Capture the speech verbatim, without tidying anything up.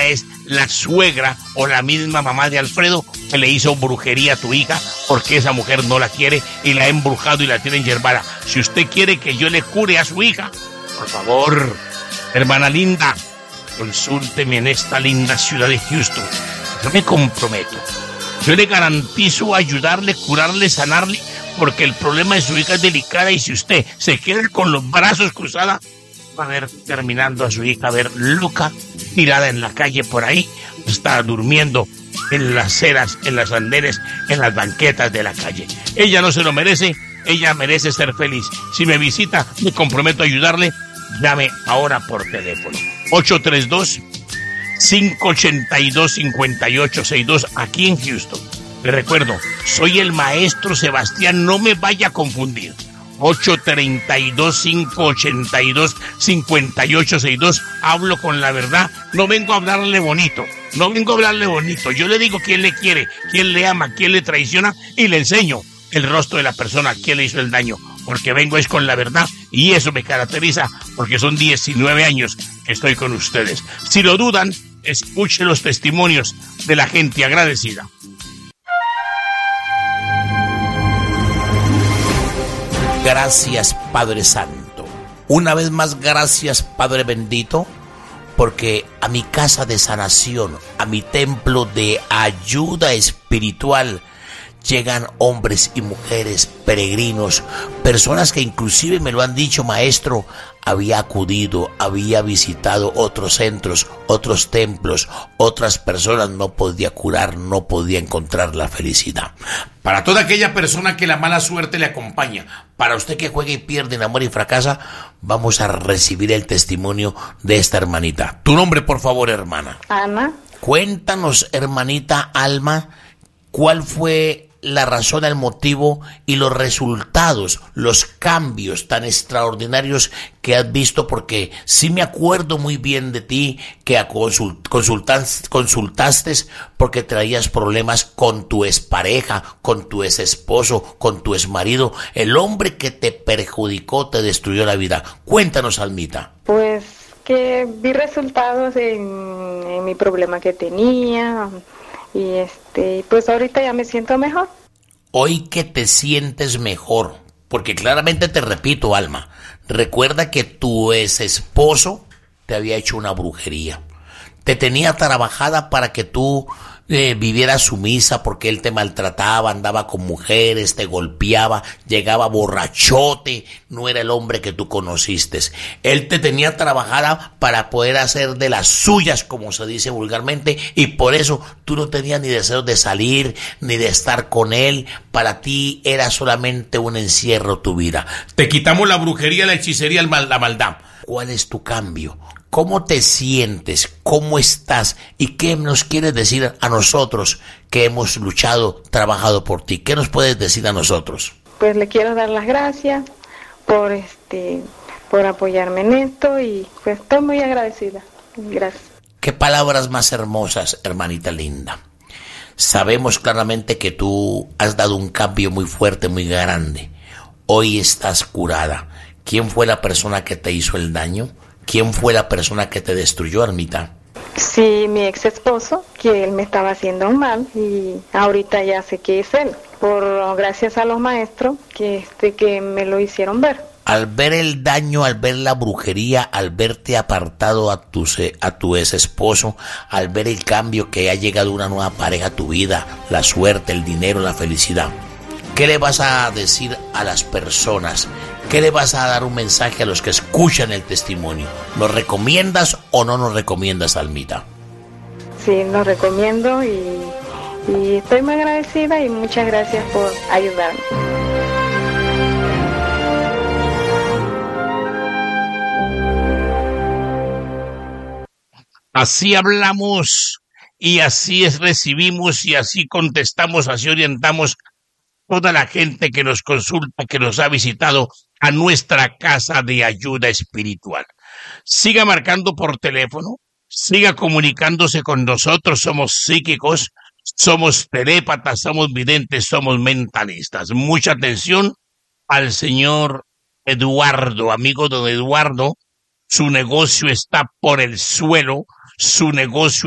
es la suegra o la misma mamá de Alfredo que le hizo brujería a tu hija porque esa mujer no la quiere y la ha embrujado y la tiene enyerbada. Si usted quiere que yo le cure a su hija, por favor, hermana linda, consúlteme en esta linda ciudad de Houston. Yo me comprometo. Yo le garantizo ayudarle, curarle, sanarle, porque el problema de su hija es delicada y si usted se queda con los brazos cruzados, va a ver terminando a su hija, a ver loca, tirada en la calle por ahí, está durmiendo en las aceras, en las andenes, en las banquetas de la calle. Ella no se lo merece, ella merece ser feliz. Si me visita, me comprometo a ayudarle. Llame ahora por teléfono. ocho tres dos, cinco ocho dos, cinco ocho seis dos aquí en Houston. Le recuerdo, soy el maestro Sebastián, no me vaya a confundir. ocho tres dos, cinco ocho dos, cinco ocho seis dos. Hablo con la verdad, no vengo a hablarle bonito, no vengo a hablarle bonito. Yo le digo quién le quiere, quién le ama, quién le traiciona y le enseño el rostro de la persona, quién le hizo el daño. Porque vengo es con la verdad y eso me caracteriza porque son diecinueve años que estoy con ustedes. Si lo dudan, escuchen los testimonios de la gente agradecida. Gracias, Padre Santo. Una vez más, gracias, Padre bendito, porque a mi casa de sanación, a mi templo de ayuda espiritual, llegan hombres y mujeres, peregrinos, personas que inclusive me lo han dicho, maestro, había acudido, había visitado otros centros, otros templos, otras personas, no podía curar, no podía encontrar la felicidad. Para toda aquella persona que la mala suerte le acompaña, para usted que juega y pierde, enamora y fracasa, vamos a recibir el testimonio de esta hermanita. Tu nombre, por favor, hermana. Alma. Cuéntanos, hermanita Alma, ¿cuál fue la razón, el motivo y los resultados, los cambios tan extraordinarios que has visto? Porque sí me acuerdo muy bien de ti, que consult, consultas, consultaste porque traías problemas con tu expareja, con tu ex esposo, con tu exmarido, el hombre que te perjudicó, te destruyó la vida. Cuéntanos, Almita. Pues que vi resultados en, en mi problema que tenía. Y este, pues ahorita ya me siento mejor. Hoy que te sientes mejor, porque claramente te repito, Alma, recuerda que tu ex esposo te había hecho una brujería. Te tenía trabajada para que tú eh, vivieras sumisa porque él te maltrataba, andaba con mujeres, te golpeaba, llegaba borrachote, no era el hombre que tú conociste. Él te tenía trabajada para poder hacer de las suyas, como se dice vulgarmente, y por eso tú no tenías ni deseos de salir, ni de estar con él. Para ti era solamente un encierro tu vida. Te quitamos la brujería, la hechicería, la maldad. ¿Cuál es tu cambio? ¿Cómo te sientes? ¿Cómo estás? ¿Y qué nos quieres decir a nosotros que hemos luchado, trabajado por ti? ¿Qué nos puedes decir a nosotros? Pues le quiero dar las gracias por este, por apoyarme en esto y pues estoy muy agradecida. Gracias. Qué palabras más hermosas, hermanita linda. Sabemos claramente que tú has dado un cambio muy fuerte, muy grande. Hoy estás curada. ¿Quién fue la persona que te hizo el daño? ¿Quién fue la persona que te destruyó, Almita? Sí, mi ex esposo, que él me estaba haciendo un mal y ahorita ya sé que es él, por gracias a los maestros que este que me lo hicieron ver. Al ver el daño, al ver la brujería, al verte apartado a tu, a tu ex esposo, al ver el cambio que ha llegado una nueva pareja a tu vida, la suerte, el dinero, la felicidad, ¿qué le vas a decir a las personas? ¿Qué le vas a dar un mensaje a los que escuchan el testimonio? ¿Nos recomiendas o no nos recomiendas, Almita? Sí, lo recomiendo y, y estoy muy agradecida y muchas gracias por ayudarme. Así hablamos y así es recibimos y así contestamos, así orientamos toda la gente que nos consulta, que nos ha visitado a nuestra casa de ayuda espiritual. Siga marcando por teléfono, siga comunicándose con nosotros, somos psíquicos, somos telépatas, somos videntes, somos mentalistas. Mucha atención al señor Eduardo, amigo don Eduardo, su negocio está por el suelo, su negocio